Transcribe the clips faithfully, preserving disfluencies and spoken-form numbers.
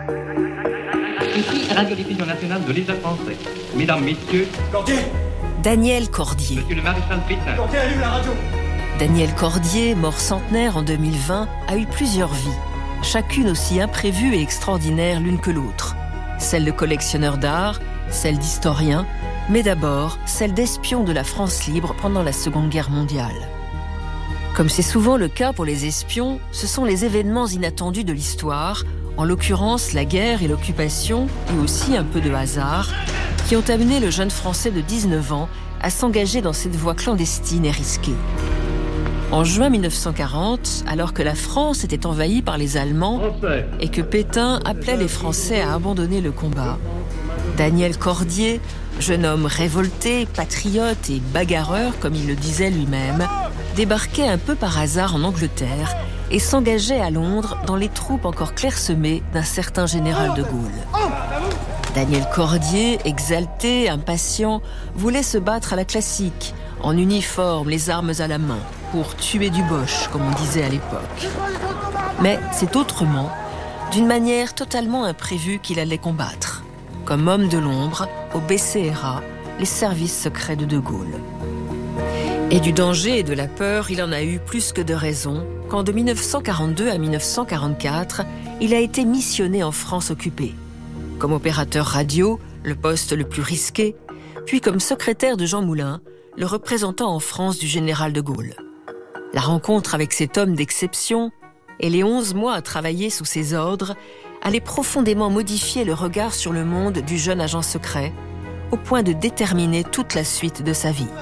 Ici, Radio-Diffusion nationale de l'État français. Mesdames, Messieurs... Cordier. Daniel Cordier. Monsieur le maréchal Pétain. Cordier, allume la radio. Daniel Cordier, mort centenaire en deux mille vingt, a eu plusieurs vies, chacune aussi imprévue et extraordinaire l'une que l'autre. Celle de collectionneur d'art, celle d'historien, mais d'abord celle d'espion de la France libre pendant la Seconde Guerre mondiale. Comme c'est souvent le cas pour les espions, ce sont les événements inattendus de l'histoire, en l'occurrence la guerre et l'occupation, et aussi un peu de hasard, qui ont amené le jeune Français de dix-neuf ans à s'engager dans cette voie clandestine et risquée. En juin mille neuf cent quarante, alors que la France était envahie par les Allemands et que Pétain appelait les Français à abandonner le combat, Daniel Cordier, jeune homme révolté, patriote et bagarreur, comme il le disait lui-même, débarquait un peu par hasard en Angleterre et s'engageait à Londres dans les troupes encore clairsemées d'un certain général de Gaulle. Daniel Cordier, exalté, impatient, voulait se battre à la classique, en uniforme, les armes à la main, pour tuer du boche, comme on disait à l'époque. Mais c'est autrement, d'une manière totalement imprévue qu'il allait combattre. Comme homme de l'ombre, au B C R A, les services secrets de De Gaulle. Et du danger et de la peur, il en a eu plus que de raison, quand de mille neuf cent quarante-deux à mille neuf cent quarante-quatre, il a été missionné en France occupée. Comme opérateur radio, le poste le plus risqué, puis comme secrétaire de Jean Moulin, le représentant en France du général de Gaulle. La rencontre avec cet homme d'exception et les onze mois à travailler sous ses ordres allaient profondément modifier le regard sur le monde du jeune agent secret, au point de déterminer toute la suite de sa vie.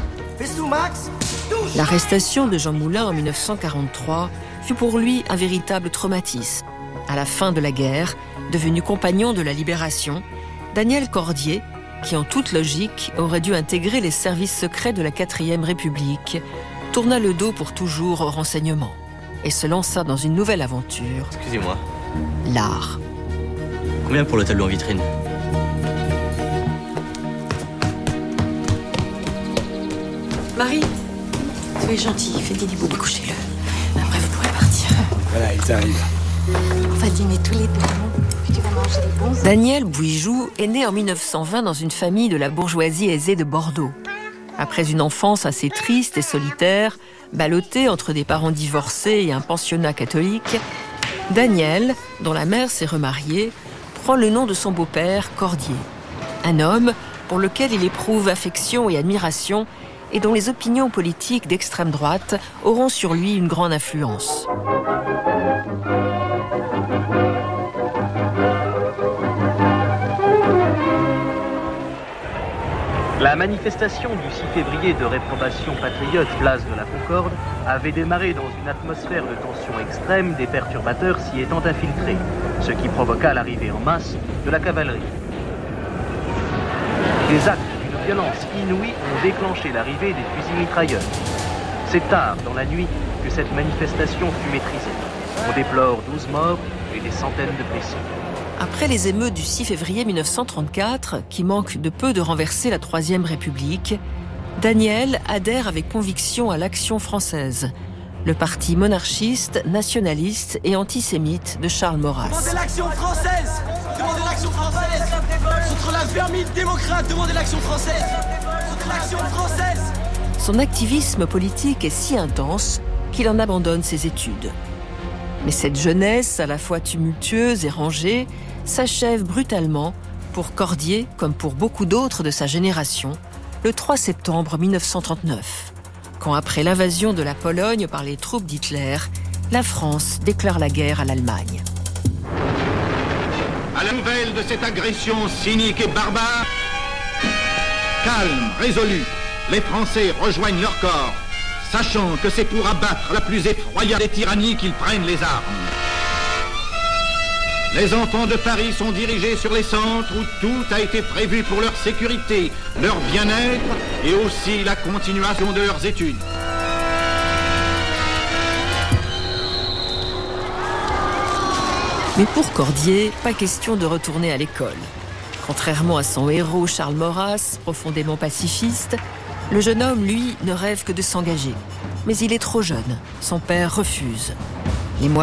L'arrestation de Jean Moulin en mille neuf cent quarante-trois fut pour lui un véritable traumatisme. À la fin de la guerre, devenu compagnon de la Libération, Daniel Cordier, qui en toute logique aurait dû intégrer les services secrets de la quatrième République, tourna le dos pour toujours aux renseignements et se lança dans une nouvelle aventure. Excusez-moi. L'art. Combien pour le tableau en vitrine? Marie, soyez gentille, faites des boubous, couchez-le. Après, vous pourrez partir. Voilà, ils arrivent. On va dîner tous les deux. Puis tu vas manger des bons... Daniel Bouijoux est né en mille neuf cent vingt dans une famille de la bourgeoisie aisée de Bordeaux. Après une enfance assez triste et solitaire, ballottée entre des parents divorcés et un pensionnat catholique, Daniel, dont la mère s'est remariée, prend le nom de son beau-père, Cordier. Un homme pour lequel il éprouve affection et admiration et dont les opinions politiques d'extrême droite auront sur lui une grande influence. La manifestation du six février de réprobation patriote place de la Concorde avait démarré dans une atmosphère de tension extrême, des perturbateurs s'y étant infiltrés, ce qui provoqua l'arrivée en masse de la cavalerie. Des actes d'une violence inouïe ont déclenché l'arrivée des fusils mitrailleurs. C'est tard dans la nuit que cette manifestation fut maîtrisée. On déplore douze morts et des centaines de blessés. Après les émeutes du six février mille neuf cent trente-quatre, qui manquent de peu de renverser la Troisième République, Daniel adhère avec conviction à l'Action française, le parti monarchiste, nationaliste et antisémite de Charles Maurras. Demandez l'Action française. Demandez l'Action française. Contre la vermine démocrate, demandez l'Action française. Contre l'Action française. Son activisme politique est si intense qu'il en abandonne ses études. Mais cette jeunesse, à la fois tumultueuse et rangée, s'achève brutalement, pour Cordier, comme pour beaucoup d'autres de sa génération, le trois septembre mille neuf cent trente-neuf, quand après l'invasion de la Pologne par les troupes d'Hitler, la France déclare la guerre à l'Allemagne. À la nouvelle de cette agression cynique et barbare, calme, résolu, les Français rejoignent leur corps, sachant que c'est pour abattre la plus effroyable des tyrannies qu'ils prennent les armes. Les enfants de Paris sont dirigés sur les centres où tout a été prévu pour leur sécurité, leur bien-être et aussi la continuation de leurs études. Mais pour Cordier, pas question de retourner à l'école. Contrairement à son héros Charles Maurras, profondément pacifiste, le jeune homme, lui, ne rêve que de s'engager. Mais il est trop jeune. Son père refuse.